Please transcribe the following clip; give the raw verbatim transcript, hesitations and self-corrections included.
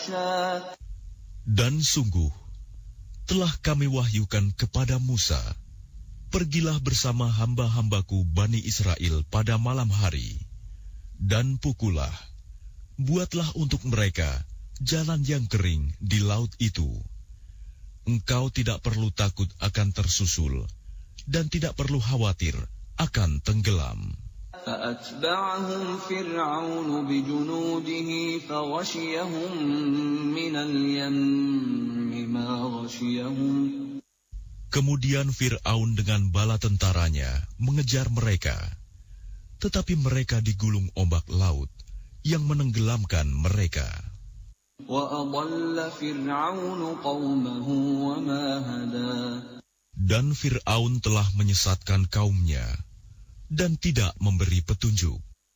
Dan sungguh, telah kami wahyukan kepada Musa, pergilah bersama hamba-hambaku Bani Israel pada malam hari, dan pukullah, buatlah untuk mereka jalan yang kering di laut itu. Engkau tidak perlu takut akan tersusul, dan tidak perlu khawatir akan tenggelam. فأتبعهم فرعون بجنوده فغشيهم من اليم ما غشيهم. Kemudian Fir'aun dengan bala tentaranya mengejar mereka, tetapi mereka digulung ombak laut yang menenggelamkan mereka. وَأَضَلَّ فِرْعَوْنُ قَوْمَهُ وَمَا هَدَى. Dan Fir'aun telah menyesatkan kaumnya dan tidak memberi petunjuk.